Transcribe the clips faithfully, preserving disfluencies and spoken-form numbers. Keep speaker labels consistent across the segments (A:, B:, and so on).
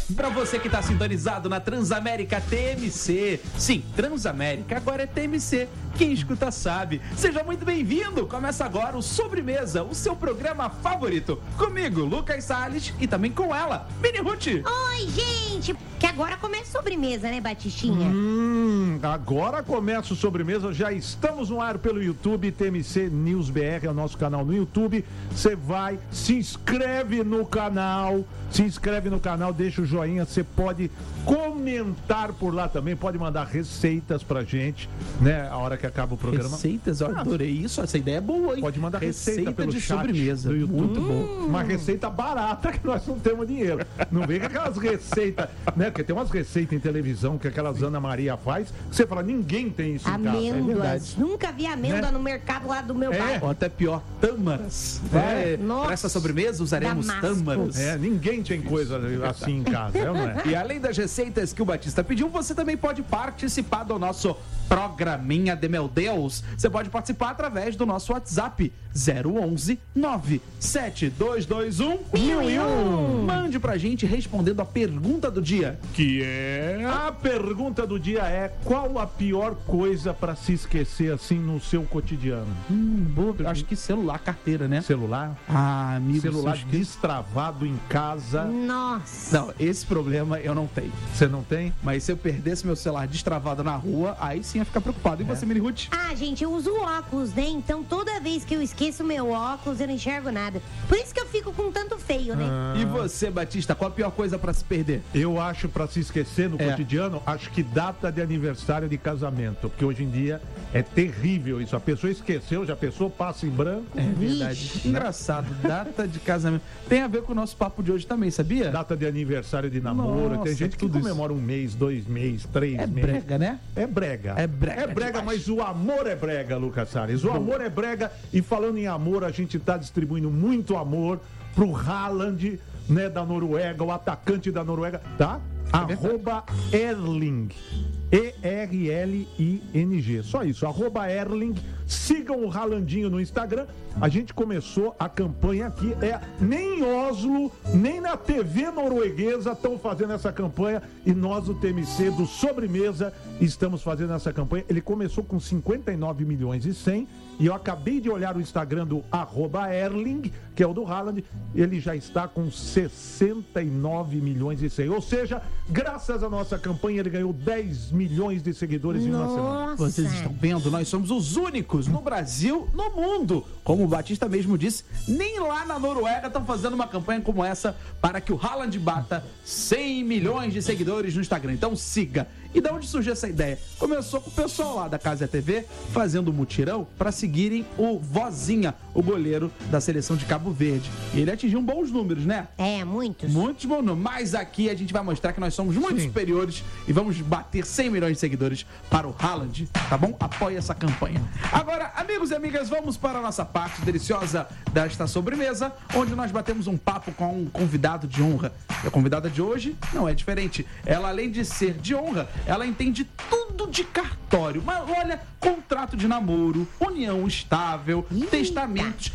A: Para você que está sintonizado na Transamérica T M C. Sim, Transamérica agora é T M C. Quem escuta sabe. Seja muito bem-vindo. Começa agora o Sobremesa, o seu programa favorito. Comigo, Lucas Salles, e também com ela, Mini Ruth.
B: Oi, gente. Que agora começa a sobremesa, né, Batistinha?
C: Hum, agora começa o Sobremesa. Já estamos no ar pelo YouTube. T M C News B R é o nosso canal no YouTube. Você vai, se inscreve no canal. Se inscreve no canal, deixa o joinha. Você pode comentar por lá também. Pode mandar receitas pra gente, né? A hora que acaba o programa.
A: Receitas, eu adorei isso. Essa ideia é boa, hein?
C: Pode mandar receita,
A: receita
C: pelo
A: de
C: chat
A: sobremesa.
C: do YouTube.
A: Muito bom.
C: Uma receita barata que nós não temos dinheiro. Não vem com aquelas receitas, né? Porque tem umas receitas em televisão que aquelas Ana Maria faz, que você fala, ninguém tem isso em casa. É
B: Amêndoas. Nunca vi amêndoa, né, no mercado lá do meu
C: É.
B: bairro.
A: Ou até pior, tâmaras.
C: É.
A: É. Para essa sobremesa usaremos
B: Damasco.
A: tâmaras.
C: É, ninguém tem coisa assim em casa, é, não é?
A: E além das receitas que o Batista pediu, você também pode participar do nosso programinha de meu Deus. Você pode participar através do nosso WhatsApp zero onze nove sete dois dois um mil e um. Mande pra gente respondendo a pergunta do dia.
C: Que é... A pergunta do dia é: qual a pior coisa pra se esquecer assim no seu cotidiano?
A: Hum, boa, acho que celular, carteira, né?
C: Celular?
A: Ah, amigo,
C: Celular
A: se eu esqueço-
C: destravado em casa.
B: Nossa.
A: Não, esse problema eu não tenho.
C: Você não tem?
A: Mas se eu perdesse meu celular destravado na rua, aí sim ia ficar preocupado. E você, Mini Ruth?
B: Ah, gente, eu uso óculos, né? Então toda vez que eu esqueço meu óculos, eu não enxergo nada. Por isso que eu fico com tanto feio, né?
A: E você, Batista, qual a pior coisa pra se perder?
C: Eu acho, pra se esquecer no
A: É.
C: cotidiano, acho que data de aniversário de casamento. Porque hoje em dia é terrível isso. A pessoa esqueceu, já a pessoa passa em branco.
A: É verdade.
B: Vixe.
A: Engraçado, data de casamento. Tem a ver com o nosso papo de hoje também, sabia?
C: Data de aniversário de namoro.
A: Nossa,
C: Tem gente que
A: tudo
C: comemora um mês, dois meses, três
A: É
C: meses.
A: brega, né?
C: É brega.
A: É brega
C: É brega,
A: demais.
C: mas o amor é brega, Lucas Salles. O amor é brega. E falando em amor, a gente tá distribuindo muito amor pro Haaland, né, da Noruega, o atacante da Noruega, tá? Arroba Erling. E R L I N G. Só isso, arroba Erling. Sigam o Haalandinho no Instagram. A gente começou a campanha aqui. É, nem em Oslo, nem na T V norueguesa estão fazendo essa campanha. E nós, do T M C, do Sobremesa, estamos fazendo essa campanha. Ele começou com cinquenta e nove milhões e cem. E eu acabei de olhar o Instagram do arroba Erling, que é o do Haaland. Ele já está com sessenta e nove milhões e cem. Ou seja, graças à nossa campanha, ele ganhou dez milhões de seguidores em uma semana.
B: Nossa.
A: Vocês estão vendo? Nós somos os únicos no Brasil, no mundo. Como o Batista mesmo disse, nem lá na Noruega estão fazendo uma campanha como essa para que o Haaland bata cem milhões de seguidores no Instagram. Então siga. E de onde surgiu essa ideia? Começou com o pessoal lá da Casa T V fazendo um mutirão para seguirem o Vozinha, o goleiro da seleção de Cabo Verde. E ele atingiu bons números, né?
B: É, muitos.
A: Muitos bons números. Mas aqui a gente vai mostrar que nós somos muito
C: Sim.
A: superiores e vamos bater cem milhões de seguidores para o Haaland, tá bom? Apoie essa campanha. Agora, amigos e amigas, vamos para a nossa parte deliciosa desta sobremesa, onde nós batemos um papo com um convidado de honra. E a convidada de hoje não é diferente. Ela, além de ser de honra, ela entende tudo de cartório. Mas olha, contrato de namoro, união estável,
B: Eita.
A: testamentos,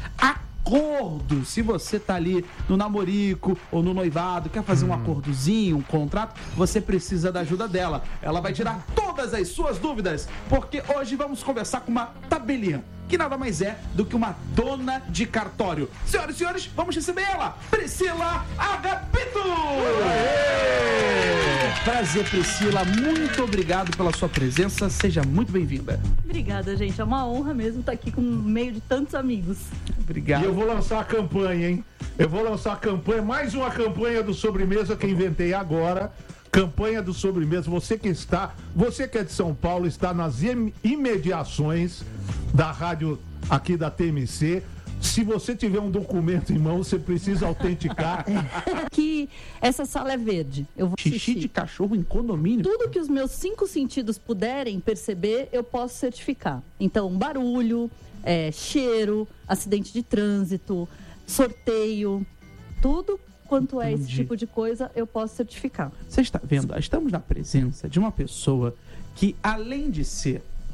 A: acordo. Se você tá ali no namorico ou no noivado, quer fazer um acordozinho, um contrato, você precisa da ajuda dela. Ela vai tirar todas as suas dúvidas, porque hoje vamos conversar com uma tabeliã, que nada mais é do que uma dona de cartório. Senhoras e senhores, vamos receber ela, Priscila Agapito! Prazer, Priscila. Muito obrigado pela sua presença. Seja muito bem-vinda.
D: Obrigada, gente. É uma honra mesmo estar aqui com no meio de tantos amigos.
A: Obrigado.
C: E eu vou lançar a campanha, hein? Eu vou lançar a campanha, mais uma campanha do Sobremesa que eu inventei agora. Campanha do Sobremesa. Você que está, você que é de São Paulo, está nas im- imediações da rádio aqui da T M C. Se você tiver um documento em mão, você precisa autenticar.
D: Que essa sala é verde. Eu vou
A: Xixi
D: xixi.
A: de cachorro em condomínio?
D: Tudo que os meus cinco sentidos puderem perceber, eu posso certificar. Então, barulho, é, cheiro, acidente de trânsito, sorteio, tudo quanto é esse
A: Entendi.
D: tipo de coisa, eu posso certificar.
A: Você está vendo? Estamos na presença de uma pessoa que, além de ser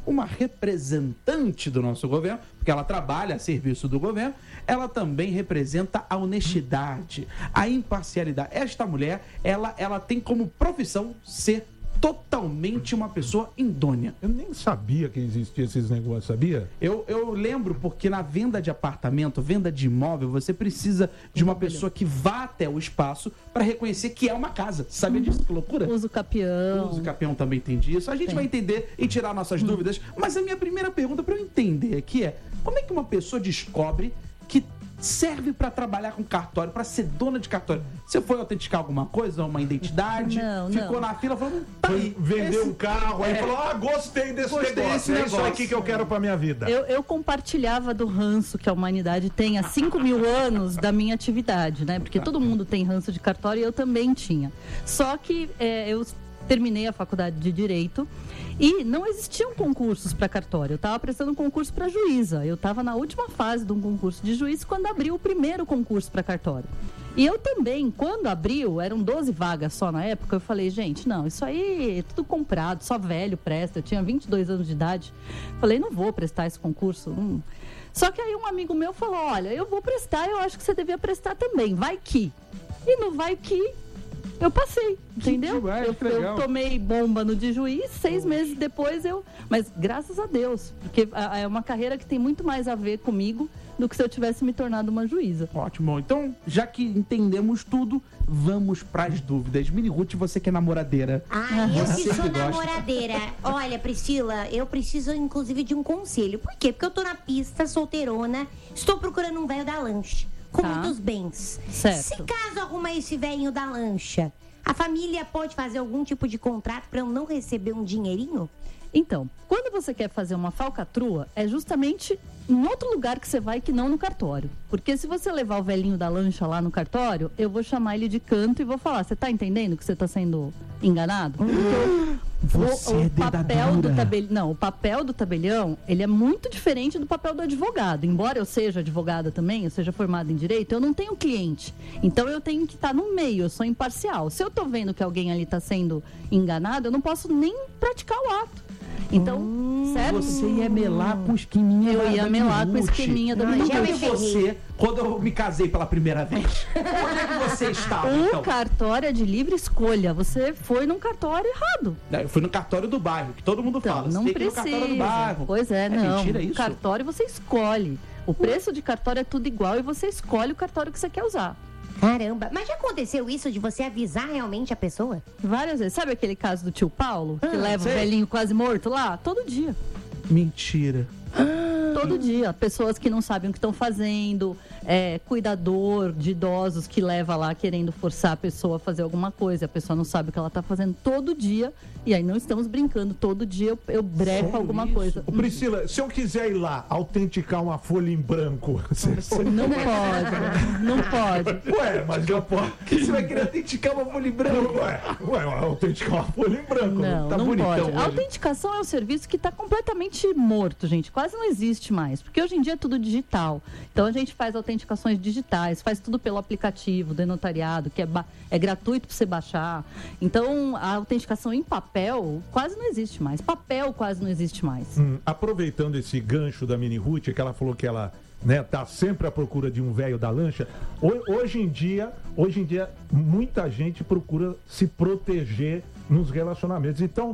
A: uma representante do nosso governo, porque ela trabalha a serviço do governo, ela também representa a honestidade, a imparcialidade. Esta mulher, ela, ela tem como profissão ser totalmente uma pessoa indônia.
C: Eu nem sabia que existia esses negócios, sabia?
A: Eu, eu lembro porque na venda de apartamento, venda de imóvel, você precisa de uma pessoa que vá até o espaço para reconhecer que é uma casa. Sabia disso? Que loucura?
D: Uso capião.
A: Uso capião também tem disso. A gente
D: Tem.
A: vai entender e tirar nossas hum. dúvidas. Mas a minha primeira pergunta para eu entender aqui é: como é que uma pessoa descobre que serve para trabalhar com cartório, para ser dona de cartório? Você foi autenticar alguma coisa, uma identidade?
D: Não,
A: ficou
D: não.
A: na fila, falou, tá aí,
C: Vendeu
A: esse-
C: um carro, aí
A: É.
C: falou, ah, gostei desse
A: Gostei
C: negócio,
A: desse
C: é isso
A: negócio.
C: aqui que eu quero pra minha vida.
D: Eu, eu compartilhava do ranço que a humanidade tem há cinco mil anos da minha atividade, né? Porque todo mundo tem ranço de cartório e eu também tinha. Só que é, eu terminei a faculdade de Direito e não existiam concursos para cartório. Eu estava prestando um concurso para juíza. Eu estava na última fase de um concurso de juiz quando abriu o primeiro concurso para cartório. E eu também, quando abriu, eram doze vagas só na época, eu falei, gente, não, isso aí é tudo comprado, só velho presta. Eu tinha vinte e dois anos de idade. Falei, não vou prestar esse concurso. Hum. Só que aí um amigo meu falou, olha, eu vou prestar, eu acho que você devia prestar também, vai que. E no vai que, eu passei, entendeu?
A: demais,
D: eu,
A: que legal.
D: eu tomei bomba no de juiz, seis meses depois eu... Mas graças a Deus, porque a- é uma carreira que tem muito mais a ver comigo do que se eu tivesse me tornado uma juíza.
A: Ótimo. Então, já que entendemos tudo, vamos pras dúvidas. Mini Ruth, você que é namoradeira.
B: Ah, eu
A: Você
B: que sou
A: que gosta.
B: namoradeira. Olha, Priscila, eu preciso inclusive de um conselho. Por quê? Porque eu tô na pista, solteirona, estou procurando um velho da lancha, com
D: Tá.
B: muitos bens.
D: Certo.
B: Se caso arruma esse velhinho da lancha, a família pode fazer algum tipo de contrato para eu não receber um dinheirinho?
D: Então, quando você quer fazer uma falcatrua, é justamente em outro lugar que você vai que não no cartório. Porque se você levar o velhinho da lancha lá no cartório, eu vou chamar ele de canto e vou falar, você tá entendendo que você tá sendo enganado? Porque o-
A: Você
D: o,
A: é
D: o papel
A: dedadura.
D: do tabelião, não, o papel do tabelião, ele é muito diferente do papel do advogado. Embora eu seja advogada também, eu seja formada em direito, eu não tenho cliente. Então eu tenho que estar no meio, eu sou imparcial. Se eu tô vendo que alguém ali tá sendo enganado, eu não posso nem praticar o ato. Então, certo?
A: Você ia melar com o esqueminha
D: Eu
A: da-
D: ia
A: da
D: melar
A: Mini
D: com o
A: Ruth.
D: esqueminha da
A: Ah,
D: Mini
A: Onde é
B: Ruth.
A: que você, quando eu me casei pela primeira vez, onde é que você estava,
D: O
A: então?
D: cartório é de livre escolha. Você foi num cartório errado.
A: Eu fui no cartório do bairro, que todo mundo
D: Então,
A: fala. Você
D: não
A: tem que ir no
D: precisa.
A: cartório do bairro.
D: Pois é, não.
A: mentira
D: O
A: isso?
D: cartório você escolhe. O preço de cartório é tudo igual e você escolhe o cartório que você quer usar.
B: Caramba, mas já aconteceu isso de você avisar realmente a pessoa?
D: Várias vezes. Sabe aquele caso do tio Paulo, que
A: Ah,
D: leva
A: sei.
D: o velhinho quase morto lá? Todo dia.
A: Mentira.
D: Todo dia. Pessoas que não sabem o que estão fazendo, é, cuidador de idosos que leva lá querendo forçar a pessoa a fazer alguma coisa. A pessoa não sabe o que ela está fazendo todo dia. E aí não estamos brincando. Todo dia eu, eu brefo
A: Sério
D: alguma
A: isso?
D: coisa.
C: Ô, Priscila, se eu quiser ir lá autenticar uma folha em branco, você...
D: Não pode. Não pode.
C: Ué, mas eu posso...
A: Você vai querer autenticar uma folha em branco?
C: Ué, ué, autenticar uma folha em branco.
D: Não,
A: Tá
D: não
A: bonitão
D: pode.
A: hoje.
D: A autenticação é um serviço que está completamente morto, gente. Quase não existe mais. Porque hoje em dia é tudo digital. Então a gente faz autenticações digitais, faz tudo pelo aplicativo do notariado, que é, ba- é gratuito para você baixar. Então a autenticação em papel quase não existe mais. Papel quase não existe mais.
C: Hum, aproveitando esse gancho da Mini Ruth, que ela falou que ela, né, tá sempre à procura de um velho da lancha. Ho- Hoje em dia, hoje em dia, muita gente procura se proteger nos relacionamentos. Então,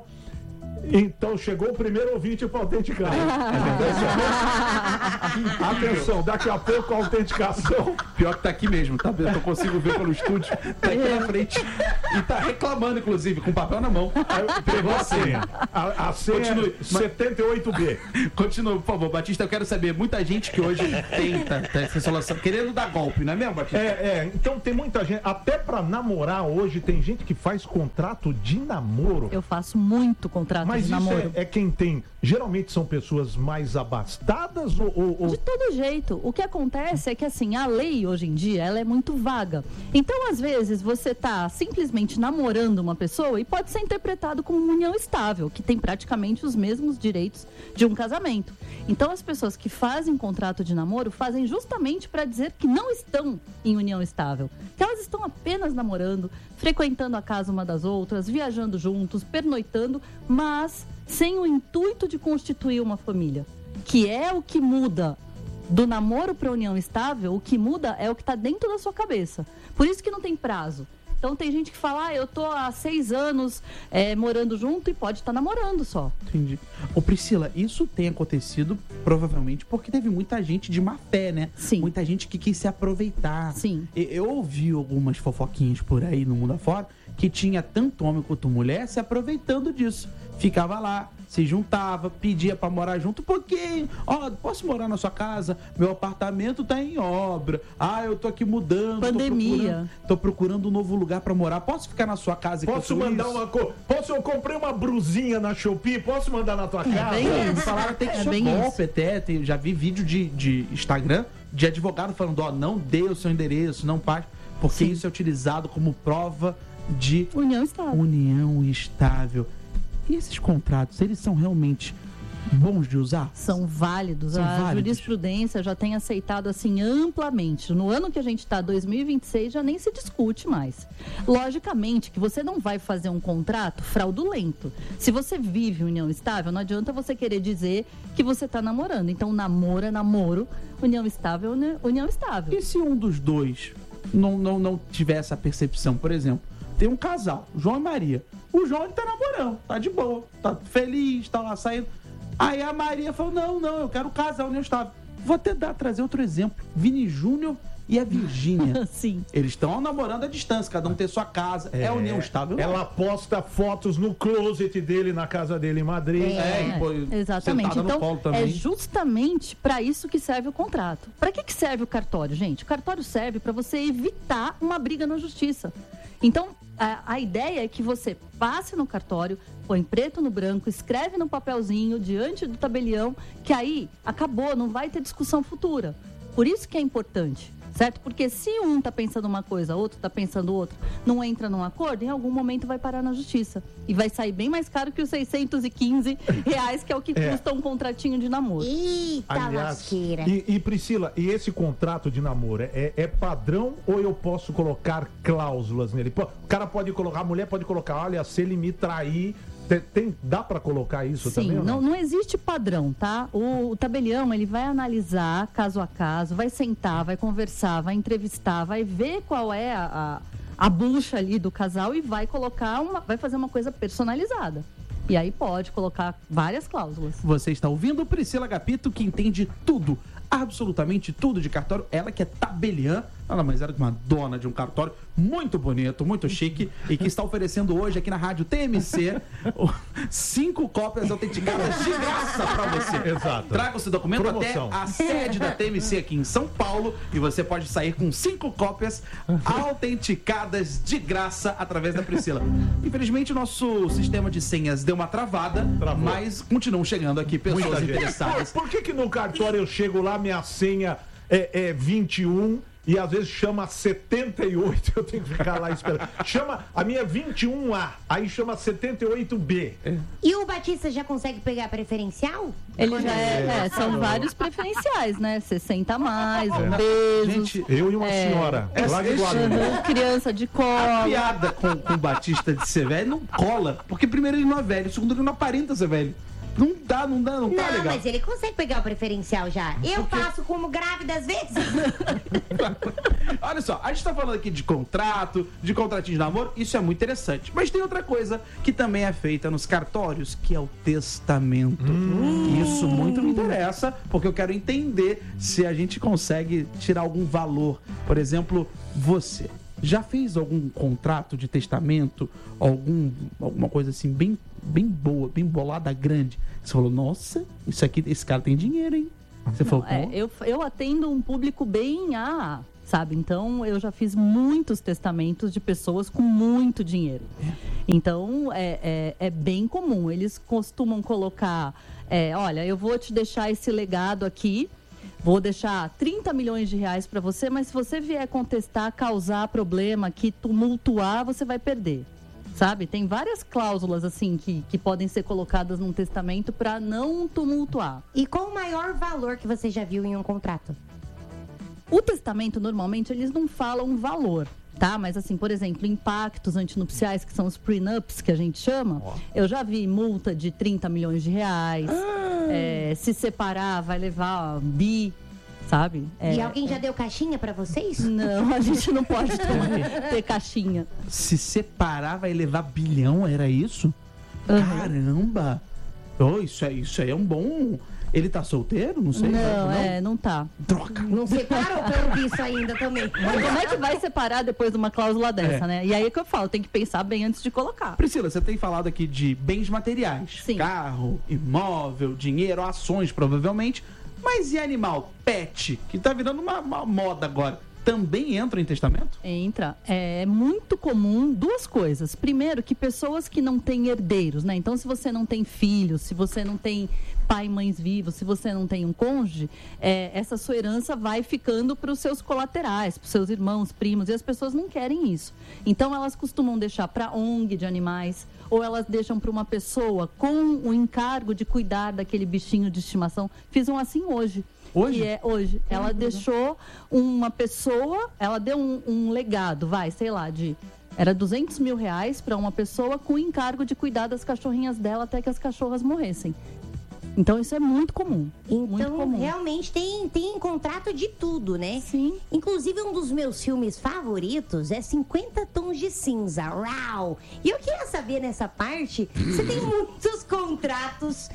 C: então chegou o primeiro ouvinte para autenticar. Atenção, daqui a pouco a autenticação.
A: Pior que tá aqui mesmo, tá? Eu consigo ver pelo estúdio. Tá aqui na frente. E tá reclamando, inclusive, com papel na mão.
C: Pegou a senha. A, a senha
A: Continue.
C: é setenta e oito B.
A: Continua, por favor. Batista, eu quero saber. Muita gente que hoje tenta, tá, essa solução, querendo dar golpe, não é mesmo, Batista?
C: É, é, então tem muita gente, até pra namorar hoje, tem gente que faz contrato de namoro.
D: Eu faço muito contrato
C: Mas
D: de
C: isso
D: namoro.
C: é, é quem tem. Geralmente são pessoas mais abastadas ou. ou- ou-
D: De todo jeito. O que acontece é que, assim, a lei hoje em dia, ela é muito vaga. Então, às vezes, você tá simplesmente namorando uma pessoa e pode ser interpretado como uma união estável, que tem praticamente os mesmos direitos de um casamento. Então, as pessoas que fazem contrato de namoro fazem justamente para dizer que não estão em união estável. Que elas estão apenas namorando, frequentando a casa uma das outras, viajando juntos, pernoitando, mas sem o intuito de constituir uma família, que é o que muda do namoro para união estável. O que muda é o que está dentro da sua cabeça. Por isso que não tem prazo. Então tem gente que fala, ah, eu tô há seis anos é, morando junto e pode estar tá namorando só.
A: Entendi. Ô Priscila, isso tem acontecido provavelmente porque teve muita gente de má fé, né?
D: Sim.
A: Muita gente que quis se aproveitar.
D: Sim.
A: E- Eu ouvi algumas fofoquinhas por aí no mundo afora que tinha tanto homem quanto mulher se aproveitando disso. Ficava lá, se juntava, pedia pra morar junto um pouquinho. Ó, posso morar na sua casa? Meu apartamento tá em obra. Ah, eu tô aqui mudando.
D: Pandemia.
A: Tô procurando, tô procurando um novo lugar pra morar. Posso ficar na sua casa?
C: Posso
A: enquanto
C: mandar
A: isso?
C: uma coisa? Posso, eu comprei uma brusinha na Shopee, posso mandar na tua casa?
D: bem
A: É,
D: isso.
A: falaram até que
D: É
A: isso é
D: bem
A: golpe até. Tem- já vi vídeo de, de Instagram de advogado falando, ó, não dê o seu endereço, não passe, porque
D: Sim.
A: isso é utilizado como prova de
D: União estável.
A: união estável. E esses contratos, eles são realmente bons de usar?
D: São válidos.
A: São
D: a
A: válidos.
D: jurisprudência já tem aceitado assim amplamente. No ano que a gente está, dois mil e vinte e seis, já nem se discute mais. Logicamente que você não vai fazer um contrato fraudulento. Se você vive união estável, não adianta você querer dizer que você está namorando. Então, namoro é namoro, união estável é união estável.
A: E se um dos dois não, não, não tiver essa percepção? Por exemplo, tem um casal, João e Maria. O João, ele tá namorando, tá de boa, tá feliz, tá lá saindo. Aí a Maria falou, não, não, eu quero casar união estável. Vou até dar, trazer outro exemplo. Vini Júnior e a Virgínia.
D: Sim.
A: Eles estão namorando à distância, cada um tem sua casa. É, união estável.
C: Ela posta fotos no closet dele, na casa dele em Madrid.
A: É, e, pô,
D: Exatamente.
A: sentada no
D: Então,
A: colo também.
D: é justamente para isso que serve o contrato. Para que, que serve o cartório, gente? O cartório serve para você evitar uma briga na justiça. Então, a, a ideia é que você passe no cartório, põe preto no branco, escreve no papelzinho, diante do tabelião, que aí acabou, não vai ter discussão futura. Por isso que é importante, certo? Porque se um tá pensando uma coisa, outro tá pensando outra, não entra num acordo, em algum momento vai parar na justiça. E vai sair bem mais caro que os seiscentos e quinze reais, que é o que
C: É.
D: custa um contratinho de namoro.
B: Eita
C: Aliás,
B: lasqueira.
C: e, e Priscila, e esse contrato de namoro é, é padrão ou eu posso colocar cláusulas nele? Pô, o cara pode colocar, a mulher pode colocar, olha, se ele me trair, tem, tem- dá pra colocar isso
D: Sim,
C: também? ou
D: não, não existe padrão, tá? O, o tabelião, ele vai analisar caso a caso, vai sentar, vai conversar, vai entrevistar, vai ver qual é a, a, a bucha ali do casal e vai colocar uma, vai fazer uma coisa personalizada. E aí pode colocar várias cláusulas.
A: Você está ouvindo Priscila Gapito, que entende tudo, absolutamente tudo de cartório. Ela que é tabeliã, nada mais era que uma dona de um cartório muito bonito, muito chique, e que está oferecendo hoje aqui na rádio T M C o- cinco cópias autenticadas de graça para você.
C: Exato.
A: Traga o seu documento
C: Promoção.
A: até a sede da T M C aqui em São Paulo e você pode sair com cinco cópias autenticadas de graça através da Priscila. Infelizmente, o nosso sistema de senhas deu uma travada,
C: Travou.
A: mas continuam chegando aqui pessoas
C: Muita gente.
A: interessadas.
C: Por que que no cartório eu chego lá, minha senha é, é vinte e um e às vezes chama setenta e oito, eu tenho que ficar lá esperando. Chama, a minha é vinte e um A, aí chama setenta e oito B.
B: E o Batista já consegue pegar preferencial?
D: Ele já é, é, são vários preferenciais, né? sessenta a mais,
C: É.
D: obesos,
A: Gente,
C: Eu e uma
D: É.
C: senhora, lá de
A: Esse-
C: Guarulhos.
D: uhum, criança de
A: A
D: colo.
A: piada com, com o Batista de ser velho não cola, porque primeiro ele não é velho, segundo ele não aparenta ser velho. Não dá, não dá, não tá
B: Não,
A: legal.
B: mas ele consegue pegar o preferencial já. Eu passo como grávida às vezes.
A: Olha só, a gente tá falando aqui de contrato, de contratinho de namoro, isso é muito interessante. Mas tem outra coisa que também é feita nos cartórios, que é o testamento. Isso muito me interessa, porque eu quero entender se a gente consegue tirar algum valor. Por exemplo, você já fez algum contrato de testamento, algum, alguma coisa assim bem, bem boa, bem bolada, grande? Você falou, nossa, isso aqui, esse cara tem dinheiro, hein? Você falou,
D: É,
A: pô,
D: eu, eu atendo um público bem A, sabe? Então, eu já fiz muitos testamentos de pessoas com muito dinheiro. Então, é, é, é bem comum. Eles costumam colocar, é, olha, eu vou te deixar esse legado aqui, vou deixar trinta milhões de reais para você, mas se você vier contestar, causar problema, que tumultuar, você vai perder. Sabe? Tem várias cláusulas assim que, que podem ser colocadas num testamento para não tumultuar.
B: E qual o maior valor que você já viu em um contrato?
D: O testamento, normalmente, eles não falam valor. tá? Mas assim, por exemplo, impactos antinupciais, que são os prenups, que a gente chama, oh. eu já vi multa de trinta milhões de reais. Ah. É, se separar, vai levar ó, bi, sabe? É,
B: e alguém já é... deu caixinha pra vocês?
D: Não, a gente não pode ter, ter caixinha.
A: Se separar, vai levar bilhão, era isso? Uhum. Caramba! Oh, isso, é, isso aí é um bom... Ele tá solteiro? Não sei.
D: Não, não? é, não tá.
A: Troca.
B: Não separou pelo visto ainda também.
D: Mas como é que vai separar depois de uma cláusula dessa, é. né? E aí é que eu falo, tem que pensar bem antes de colocar.
A: Priscila, você tem falado aqui de bens materiais.
D: Sim.
A: Carro, imóvel, dinheiro, ações, provavelmente. Mas e animal? Pet, que tá virando uma, uma moda agora. Também entra em testamento?
D: Entra. É muito comum duas coisas. Primeiro, que pessoas que não têm herdeiros, né? Então, se você não tem filhos, se você não tem pai e mães vivos, se você não tem um cônjuge, é, essa sua herança vai ficando para os seus colaterais, para os seus irmãos, primos, e as pessoas não querem isso. Então, elas costumam deixar para O N G de animais, ou elas deixam para uma pessoa com o encargo de cuidar daquele bichinho de estimação. Fiz um assim hoje.
A: Hoje?
D: Que é hoje. Ela uhum. deixou uma pessoa, ela deu um, um legado, vai, sei lá, de... Era duzentos mil reais para uma pessoa com o encargo de cuidar das cachorrinhas dela até que as cachorras morressem. Então, isso é muito comum.
B: Então,
D: muito comum.
B: realmente tem, tem contrato de tudo, né?
D: Sim.
B: Inclusive, um dos meus filmes favoritos é cinquenta Tons de Cinza. Uau! E eu queria saber nessa parte, você tem muitos contratos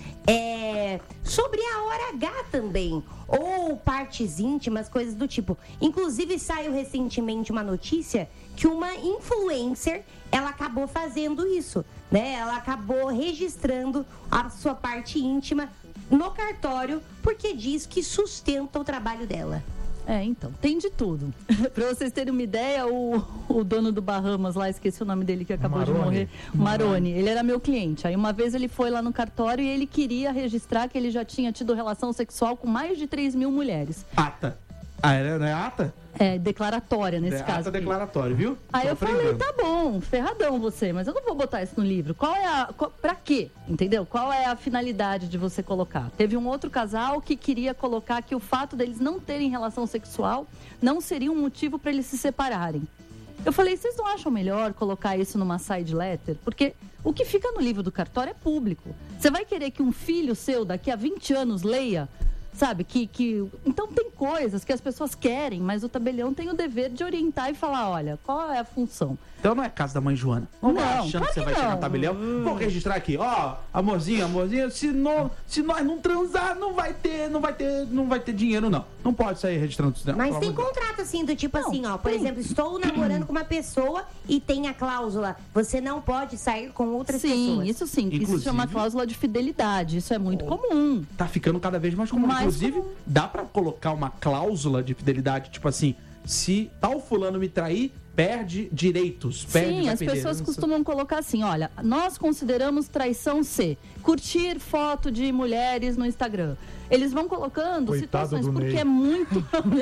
B: é, sobre a hora H também. Ou partes íntimas, coisas do tipo. Inclusive, saiu recentemente uma notícia que uma influencer, ela acabou fazendo isso, né? Ela acabou registrando a sua parte íntima no cartório porque diz que sustenta o trabalho dela.
D: É, então, tem de tudo. Pra vocês terem uma ideia, o, o dono do Bahamas lá, esqueci o nome dele que acabou
C: Maroni.
D: de morrer, Maroni, ele era meu cliente. Aí uma vez ele foi lá no cartório e ele queria registrar que ele já tinha tido relação sexual com mais de três mil mulheres.
A: Ata. Ah, não é ata?
D: É, declaratória nesse
A: é,
D: caso.
A: Ata declaratória, viu?
D: Aí
A: Tô
D: eu
A: aprendendo.
D: falei, tá bom, ferradão você, mas eu não vou botar isso no livro. Qual é a... Qual, pra quê? Entendeu? Qual é a finalidade de você colocar? Teve um outro casal que queria colocar que o fato deles não terem relação sexual não seria um motivo para eles se separarem. Eu falei, vocês não acham melhor colocar isso numa side letter? Porque o que fica no livro do cartório é público. Você vai querer que um filho seu daqui a vinte anos leia... Sabe, que, que... Então tem coisas que as pessoas querem, mas o tabelião tem o dever de orientar e falar, olha, qual é a função?
A: Então não é casa da mãe Joana. Não, não vai achando que você vai chegar no tabelião. Hum. Vou registrar aqui, ó, amorzinho, amorzinho, se, não, se nós não transar, não vai ter, não vai ter, não vai ter dinheiro, não. Não pode sair registrando isso.
B: Mas tem contrato assim, do tipo não, assim, ó, por tem. exemplo, estou namorando com uma pessoa e tem a cláusula, você não pode sair com outras
D: sim,
B: pessoas.
D: Sim, isso sim. Inclusive, isso chama cláusula de fidelidade. Isso é muito oh, comum.
A: Tá ficando cada vez mais comum. Mais Inclusive, comum. Dá pra colocar uma cláusula de fidelidade, tipo assim, se tal fulano me trair, perde direitos. Perde,
D: sim, as pessoas herança. Costumam colocar assim, olha, nós consideramos traição ser curtir foto de mulheres no Instagram. Eles vão colocando
C: Coitado
D: situações, porque
C: Ney.
D: é muito...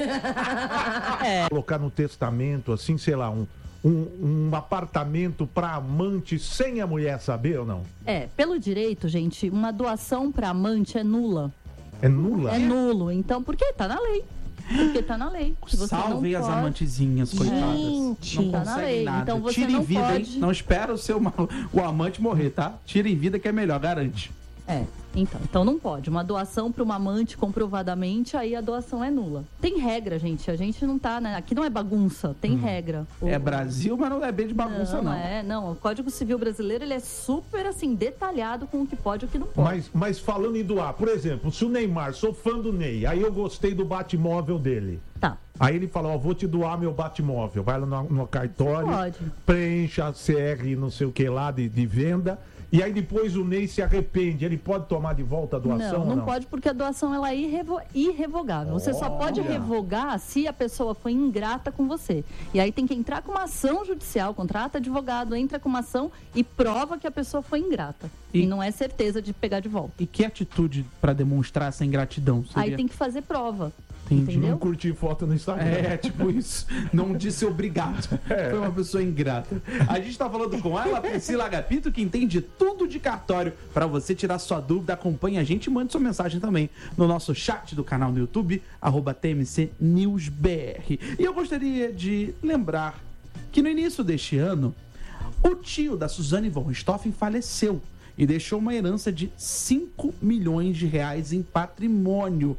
C: é. Colocar no testamento, assim, sei lá, um, um, um apartamento para amante sem a mulher saber ou não?
D: É, pelo direito, gente, uma doação para amante é nula.
C: É nula?
D: É nulo, então, porque tá na lei. Porque tá na lei. Você
A: Salvem
D: não
A: as
D: pode...
A: amantezinhas, coitadas.
B: Gente,
A: não
D: tá na lei.
A: Nada.
D: Então você
A: Tira
D: não
A: em vida,
D: pode...
A: hein? Não espera o seu o amante morrer, tá? Tira em vida que é melhor, garante.
D: É, então, então não pode. Uma doação para uma amante comprovadamente, aí a doação é nula. Tem regra, gente. A gente não tá, né? Aqui não é bagunça, tem hum. regra. O...
A: É Brasil, mas não é bem de bagunça, não.
D: Não, é, não. O Código Civil brasileiro, ele é super, assim, detalhado com o que pode e o que não pode.
C: Mas, mas falando em doar, por exemplo, se o Neymar, sou fã do Ney, aí eu gostei do Batmóvel dele.
D: Tá.
C: Aí ele fala, ó, vou te doar meu Batmóvel. Vai lá no, no cartório,
D: pode.
C: Preencha a C R não sei o que lá de, de venda. E aí depois o Ney se arrepende, ele pode tomar de volta a doação?
D: Não, não,
C: ou não?
D: pode, porque a doação ela é irrevo irrevogável. Você só pode revogar se a pessoa foi ingrata com você. E aí tem que entrar com uma ação judicial, contrata advogado, entra com uma ação e prova que a pessoa foi ingrata. E, e não é certeza de pegar de volta.
A: E que atitude para demonstrar essa ingratidão? Seria?
D: Aí tem que fazer prova.
A: Entendi.
D: Entendeu?
C: Não curtir foto no Instagram.
A: É, tipo isso. Não disse obrigado. É. Foi uma pessoa ingrata. A gente tá falando com ela, Priscila Agapito, que entende tudo de cartório. Para você tirar sua dúvida, acompanhe a gente e mande sua mensagem também no nosso chat do canal no YouTube, arroba T M C News B R. E eu gostaria de lembrar que no início deste ano, o tio da Suzane von Richthofen faleceu e deixou uma herança de cinco milhões de reais em patrimônio.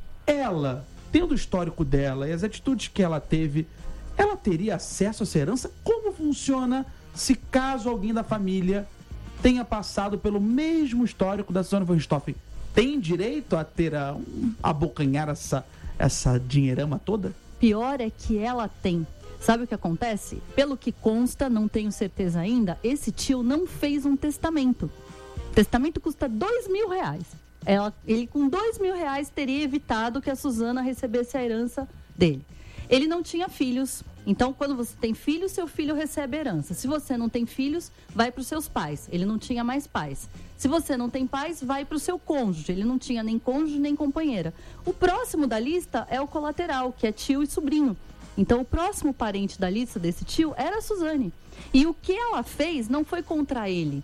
A: Ela, tendo o histórico dela e as atitudes que ela teve, ela teria acesso a essa herança? Como funciona se caso alguém da família tenha passado pelo mesmo histórico da Suzane von Richthofen? Tem direito a ter a, a abocanhar essa, essa dinheirama toda?
D: Pior é que ela tem. Sabe o que acontece? Pelo que consta, não tenho certeza ainda, esse tio não fez um testamento. O testamento custa dois mil reais. Ela, ele com dois mil reais teria evitado que a Suzana recebesse a herança dele. Ele não tinha filhos, então quando você tem filhos, seu filho recebe a herança. Se você não tem filhos, vai para os seus pais. Ele não tinha mais pais. Se você não tem pais, vai para o seu cônjuge. Ele não tinha nem cônjuge nem companheira. O próximo da lista é o colateral, que é tio e sobrinho. Então o próximo parente da lista desse tio era a Suzane. E o que ela fez não foi contra ele.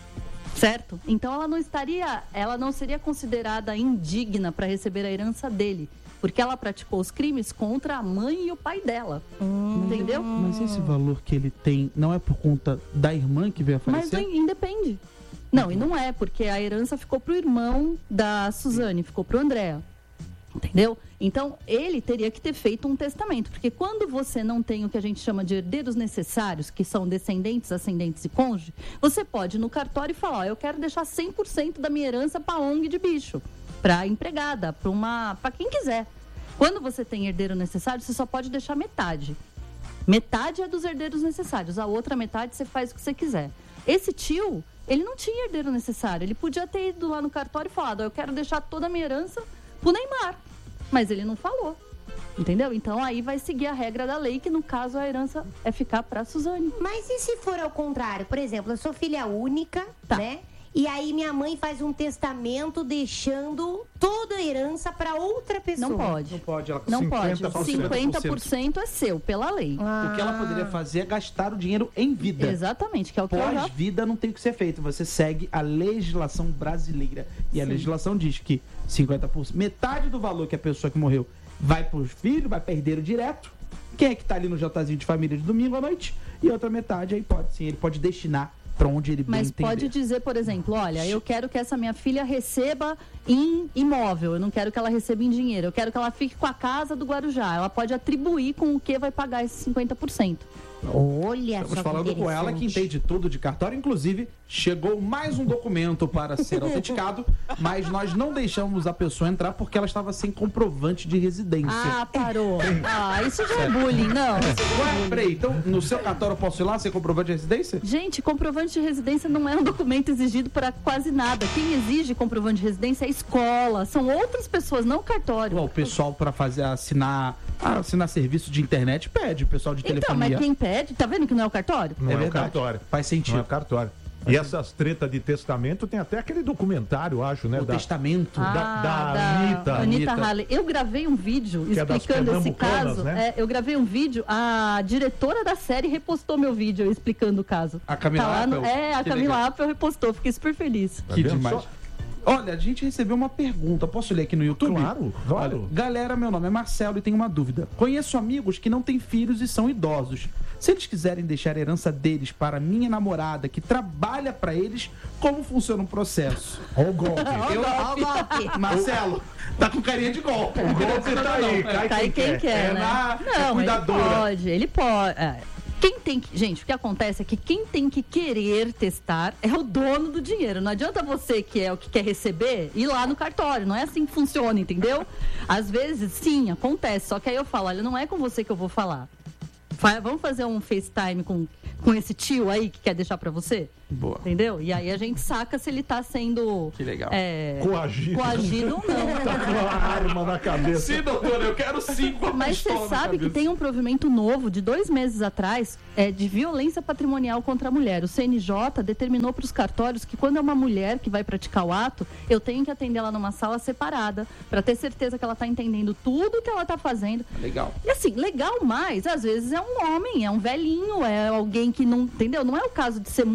D: Certo? Então ela não estaria, ela não seria considerada indigna para receber a herança dele, porque ela praticou os crimes contra a mãe e o pai dela. Hum, entendeu?
A: Mas esse valor que ele tem não é por conta da irmã que veio a falecer?
D: Mas independe. Não, e não é, porque a herança ficou pro irmão da Suzane, ficou pro Andréa. Entendeu? Então, ele teria que ter feito um testamento, porque quando você não tem o que a gente chama de herdeiros necessários, que são descendentes, ascendentes e cônjuge, você pode ir no cartório e falar, ó, eu quero deixar cem por cento da minha herança para O N G de bicho, para empregada, para uma, para quem quiser. Quando você tem herdeiro necessário, você só pode deixar metade. Metade é dos herdeiros necessários, a outra metade você faz o que você quiser. Esse tio, ele não tinha herdeiro necessário, ele podia ter ido lá no cartório e falado, ó, eu quero deixar toda a minha herança pro Neymar, mas ele não falou, entendeu? Então aí vai seguir a regra da lei, que no caso a herança é ficar pra Suzane.
B: Mas e se for ao contrário? Por exemplo, eu sou filha única,
D: Tá.
B: né? E aí minha mãe faz um testamento deixando toda a herança pra outra pessoa.
D: Não pode.
A: Não pode, ela
D: Não pode.
C: cinquenta por cento.
D: cinquenta por cento é seu, pela lei.
A: O que ela poderia fazer é gastar o dinheiro em vida.
D: Exatamente, que é o que eu já...
A: Pós-vida não tem o que ser feito. Você segue a legislação brasileira. E a legislação diz que cinquenta por cento, metade do valor que a pessoa que morreu vai para os filhos, vai para herdeiro direto. Quem é que tá ali no jantarzinho de família de domingo à noite? E a outra metade aí pode sim, ele pode destinar para onde ele bem
D: Mas
A: entender.
D: pode dizer, por exemplo, olha, eu quero que essa minha filha receba em imóvel, eu não quero que ela receba em dinheiro, eu quero que ela fique com a casa do Guarujá. Ela pode atribuir com o que vai pagar esses cinquenta por cento.
B: Olha
A: Estamos
B: só
A: falando com ela que entende tudo de cartório. Inclusive, chegou mais um documento para ser autenticado, mas nós não deixamos a pessoa entrar porque ela estava sem comprovante de residência.
D: Ah, parou. Ah, isso já é bullying, não.
A: Ué, peraí, então no seu cartório eu posso ir lá sem comprovante de residência?
D: Gente, comprovante de residência não é um documento exigido para quase nada. Quem exige comprovante de residência é a escola, são outras pessoas, não o cartório.
A: Ué, o pessoal para fazer assinar, assinar serviço de internet pede, o pessoal de
D: Então,
A: telefonia.
D: mas quem pede, tá vendo que não é o cartório?
C: Não
A: É
C: é, o
A: verdade.
C: cartório.
A: Faz sentido.
C: Não é o cartório. E essas tretas de testamento tem até aquele documentário, acho, né?
A: O
C: da,
A: testamento.
C: da- da Anitta.
D: Anitta
A: Anitta.
D: Halley. Eu gravei um vídeo
C: Que é das
D: explicando esse
C: pernambucanas,
D: caso.
C: né?
D: É, eu gravei um vídeo, a diretora da série repostou meu vídeo explicando o caso.
A: A Camila
D: Tá lá no-
A: Apple?
D: É, a
A: Que
D: Camila
A: legal.
D: Apple repostou, fiquei super feliz.
C: Tá
A: Que
C: vendo
A: demais.
C: só?
A: Olha, a gente recebeu uma pergunta. Posso ler aqui no YouTube?
C: Claro, claro.
A: Olha, galera, meu nome é Marcelo e tenho uma dúvida. Conheço amigos que não têm filhos e são idosos. Se eles quiserem deixar a herança deles para minha namorada, que trabalha para eles, como funciona o processo?
C: Olha o golpe.
A: Eu,
B: Ó o golpe.
A: Marcelo, tá com carinha de golpe.
C: O golpe tá aí, cai
D: Tá aí quem quer,
A: É
D: né?
A: na- é
D: Não, ele
A: cuidadora.
D: pode, ele pode. é. Quem tem que. Gente, o que acontece é que quem tem que querer testar é o dono do dinheiro. Não adianta você, que é o que quer receber, ir lá no cartório. Não é assim que funciona, entendeu? Às vezes, sim, acontece. Só que aí eu falo, olha, não é com você que eu vou falar. Fa- Vamos fazer um FaceTime com, com esse tio aí que quer deixar pra você?
A: Boa.
D: Entendeu? E aí a gente saca se ele tá sendo.
A: Que legal.
D: é,
C: Coagido.
D: coagido ou não.
C: Tá com a arma na cabeça.
A: Sim, doutor, eu quero cinco.
D: Mas você sabe que tem um provimento novo de dois meses atrás é, de violência patrimonial contra a mulher. O C N J determinou para os cartórios que quando é uma mulher que vai praticar o ato, eu tenho que atender ela numa sala separada para ter certeza que ela está entendendo tudo que ela está fazendo.
A: Legal.
D: E assim, legal mais, às vezes é um homem, é um velhinho, é alguém que não, entendeu? Não é o caso de ser mulher.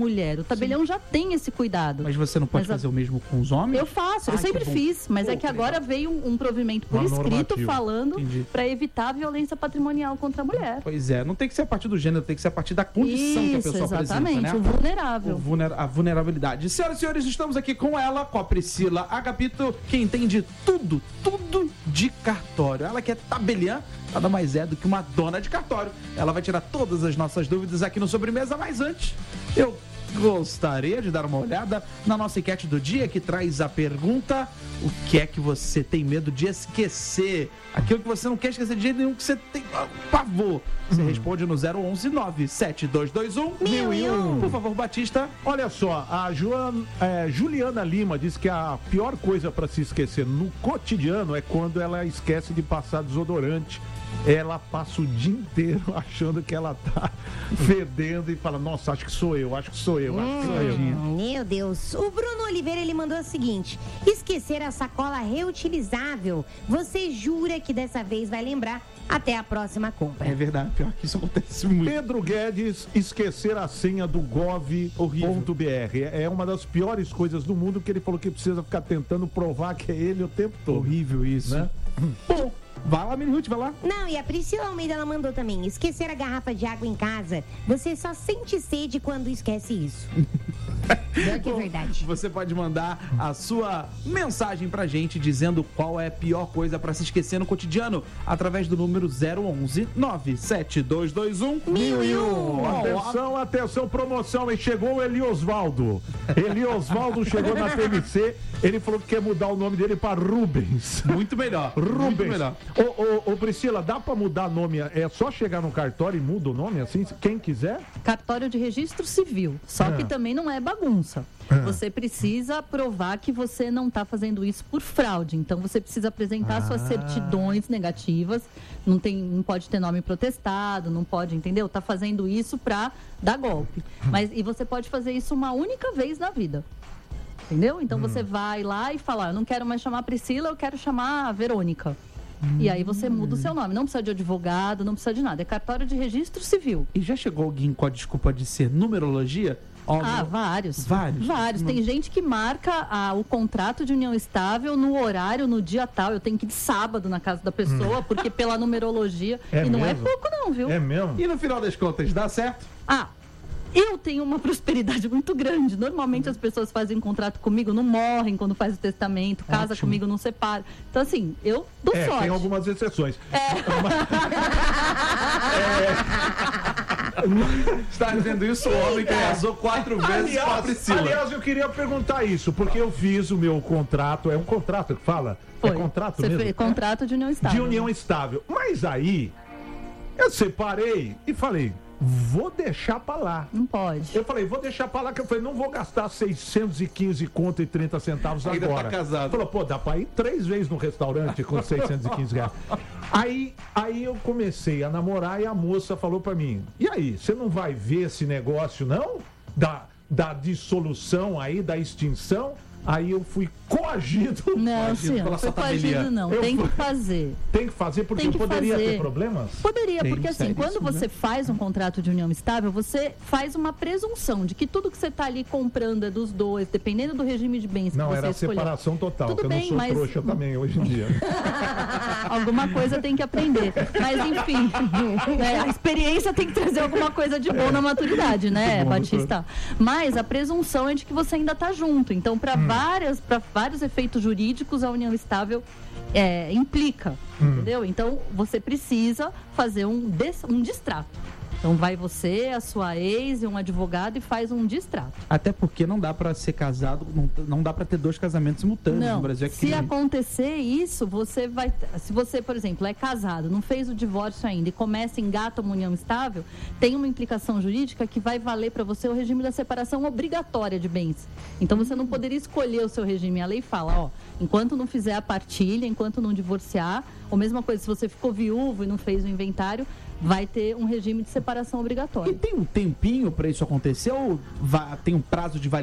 D: tabelião já tem esse cuidado.
A: Mas você não pode
D: Mas a-
A: fazer o mesmo com os homens?
D: Eu faço, eu
A: Ai,
D: sempre
A: que bom.
D: fiz, mas
A: Pô,
D: é que
A: que
D: agora
A: legal.
D: veio um, um provimento por
C: Uma
D: escrito
C: normativa.
D: falando
A: Entendi.
D: para evitar a violência patrimonial contra a mulher.
A: Pois é, não tem que ser a partir do gênero, tem que ser a partir da condição que a
D: Isso,
A: pessoa
D: exatamente,
A: apresenta,
D: o
A: né?
D: vulnerável.
A: O vulner- a vulnerabilidade. Senhoras e senhores, estamos aqui com ela, com a Priscila Agapito, que entende tudo, tudo de cartório. Ela que é tabeliã, nada mais é do que uma dona de cartório. Ela vai tirar todas as nossas dúvidas aqui no Sobremesa, mas antes, eu gostaria de dar uma olhada na nossa enquete do dia, que traz a pergunta: o que é que você tem medo de esquecer? Aquilo que você não quer esquecer de jeito nenhum, que você tem pavor. Você responde no zero onze nove sete dois dois um mil e um. Por favor, Batista.
C: Olha só, a Joan, é, Juliana Lima diz que a pior coisa para se esquecer no cotidiano é quando ela esquece de passar desodorante. Ela passa o dia inteiro achando que ela tá fedendo e fala: nossa, acho que sou eu, acho que sou eu, acho que sou eu.
B: Hum, meu Deus. O Bruno Oliveira, ele mandou o seguinte: esquecer a sacola reutilizável. Você jura que dessa vez vai lembrar até a próxima compra.
A: É verdade, pior que isso acontece muito.
C: Pedro Guedes, esquecer a senha do gov ponto br. É uma das piores coisas do mundo, que ele falou que precisa ficar tentando provar que é ele o tempo todo.
A: Horrível isso.
C: Né?
A: Bom, vai lá, Mini Ruth, vai lá.
B: Não, e a Priscila Almeida, ela mandou também: esquecer a garrafa de água em casa. Você só sente sede quando esquece isso. Pior que é
A: Bom,
B: verdade.
A: Você pode mandar a sua mensagem pra gente dizendo qual é a pior coisa pra se esquecer no cotidiano através do número zero onze nove sete dois dois um mil e um.
C: Atenção, atenção, promoção, e chegou o Eliosvaldo. Eliosvaldo chegou na T M C, ele falou que quer mudar o nome dele para Rubens.
A: Muito melhor. Muito
C: Rubens.
A: melhor.
C: Ô, ô, ô, Priscila, dá pra mudar nome? É só chegar no cartório e muda o nome assim? Quem quiser?
D: Cartório de registro civil. Só
C: Ah.
D: que também não é bagunça.
C: Ah.
D: Você precisa provar que você não está fazendo isso por fraude. Então você precisa apresentar suas
C: Ah.
D: certidões negativas. Não, tem, não pode ter nome protestado, não pode, entendeu? Tá fazendo isso para dar golpe. Mas, e você pode fazer isso uma única vez na vida. Entendeu? Então você vai lá e fala: eu não quero mais chamar Priscila, eu quero chamar a Verônica. E aí você muda o seu nome. Não precisa de advogado, não precisa de nada. É cartório de registro civil.
A: E já chegou alguém com a desculpa de ser numerologia? Ó,
D: Ah,
A: meu-
D: vários.
A: Vários?
D: Vários. Tem gente que marca ah, o contrato de união estável no horário, no dia tal. Eu tenho que ir de sábado na casa da pessoa, porque pela numerologia.
C: É
D: e não
C: mesmo?
D: é pouco não, viu?
C: É mesmo?
A: E no final das contas, dá certo?
D: Ah, eu tenho uma prosperidade muito grande. Normalmente as pessoas fazem contrato comigo, não morrem quando faz o testamento, casa
A: Ótimo.
D: comigo, não separa. Então, assim, eu dou
C: É,
D: sorte.
C: tem algumas exceções.
A: Está dizendo isso o homem que casou quatro vezes com a Priscila.
C: aliás, eu queria perguntar isso, porque eu fiz o meu contrato, é um contrato que fala?
D: Foi.
C: É contrato
D: Você
C: mesmo?
D: fez contrato de união estável.
C: De união estável. Mas aí, eu separei e falei: vou deixar pra lá.
D: Não pode.
C: Eu falei: vou deixar pra lá, que eu falei: não vou gastar seiscentos e quinze conto e trinta centavos
A: Ainda tá
C: agora.
A: casado.
C: Falou: pô, dá pra ir três vezes no restaurante com seiscentos e quinze reais. Aí, aí eu comecei a namorar e a moça falou pra mim: e aí, você não vai ver esse negócio não? Da, da dissolução aí, da extinção? Aí eu fui coagido.
D: Não,
A: Coagido
D: sim,
A: pela
D: não foi
A: sua tabeliã.
D: coagido, não.
C: Eu
D: Tem
C: fui-
D: que fazer.
C: Tem que fazer, porque
D: Tem que
C: poderia
D: fazer.
C: ter problemas?
D: Poderia,
A: Tem,
D: porque assim,
A: seríssimo,
D: quando você
A: né?
D: faz um contrato de união estável, você faz uma presunção de que tudo que você está ali comprando é dos dois, dependendo do regime de bens que
C: Não,
D: você
C: era a
D: escolheu.
C: separação total,
D: Tudo
C: que eu
D: bem,
C: não sou
D: mas-
C: trouxa também hoje em dia.
D: Alguma coisa tem que aprender. Mas enfim, né, a experiência tem que trazer alguma coisa de bom na maturidade, né,
C: bom,
D: Batista? Mas a presunção é de que você ainda está junto. Então, para várias, para vários efeitos jurídicos, a união estável é, implica, entendeu? Então, você precisa fazer um, des, um distrato. Então, vai você, a sua ex e um advogado e faz um distrato.
A: Até porque não dá pra ser casado, não, não dá pra ter dois casamentos simultâneos
D: Não,
A: no Brasil. É
D: se
A: crime.
D: acontecer isso, você vai. Se você, por exemplo, é casado, não fez o divórcio ainda e começa engata uma união estável, tem uma implicação jurídica que vai valer para você o regime da separação obrigatória de bens. Então você não poderia escolher o seu regime. A lei fala, ó, enquanto não fizer a partilha, enquanto não divorciar, ou mesma coisa, se você ficou viúvo e não fez o inventário, vai ter um regime de separação
A: E
D: obrigatória.
A: tem um tempinho pra isso acontecer ou vai- tem um prazo de validade?